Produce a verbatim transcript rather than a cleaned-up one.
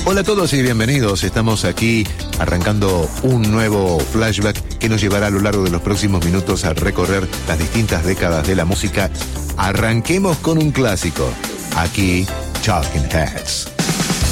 Hola a todos y bienvenidos. Estamos aquí arrancando un nuevo flashback que nos llevará a lo largo de los próximos minutos a recorrer las distintas décadas de la música. Arranquemos con un clásico. Aquí, Talking Heads.